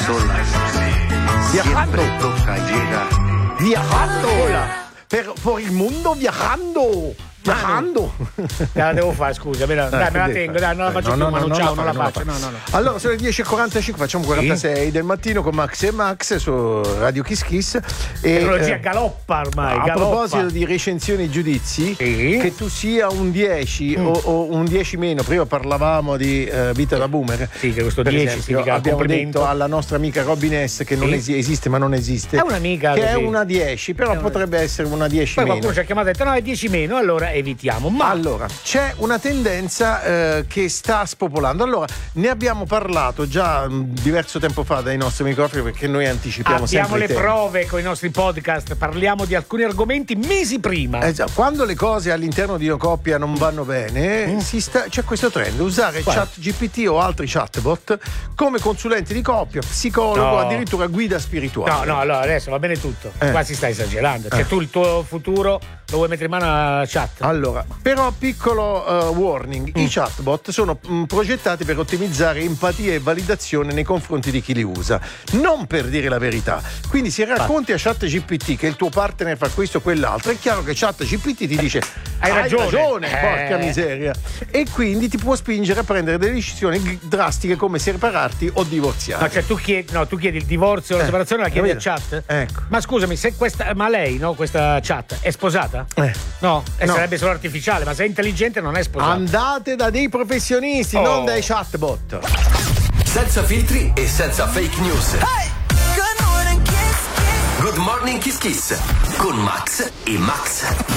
Viajando. Siempre toca llegar. Viajando. Per il mondo viajando. Viajando. La devo fare, scusa, me la tengo, dai, non la faccio più, ma non ciao, non la faccio. No. Allora, sono le 10.45, facciamo 46 del mattino con Max e Max su Radio Kiss Kiss. La tecnologia galoppa ormai. A proposito di recensioni e giudizi, che tu sia un 10 o un 10 meno, prima parlavamo di Vita da Boomer. Sì, che questo per 10 esempio, significa abbiamo complimento. detto alla nostra amica Robin S che non esiste, ma non esiste. È un'amica che così. è una 10, però potrebbe essere una 10 Poi meno. qualcuno ci ha chiamato e ha detto no, è 10 meno, allora evitiamo. Ma allora, c'è una tendenza che sta spopolando. Allora, ne abbiamo parlato già diverso tempo fa dai nostri microfoni, perché noi anticipiamo abbiamo sempre le prove con i nostri podcast, parliamo di alcuni argomenti mesi prima. Quando le cose all'interno di una coppia non vanno bene, c'è questo trend, usare ChatGPT o altri chatbot come consulenti di coppia, psicologo, addirittura guida spirituale. No, allora adesso va bene tutto. Qua si sta esagerando. Cioè tu il tuo futuro lo vuoi mettere in mano a chat. Allora, però piccolo warning, i chatbot sono progettati per ottimizzare empatia e validazione nei confronti di chi li usa, non per dire la verità. Quindi se racconti a ChatGPT che il tuo partner fa questo o quell'altro, è chiaro che ChatGPT ti dice hai ragione, porca miseria, e quindi ti può spingere a prendere delle decisioni drastiche come separarti o divorziare. No, cioè tu chiedi il divorzio o la separazione, la chiedi a chat? Ecco. Ma scusami, se lei, no, questa chat è sposata? No, sarebbe solo artificiale, ma se è intelligente non è sposata. Andate da dei professionisti, non dai chatbot. Senza filtri e senza fake news. Good morning, Kiss Kiss con Max e Max.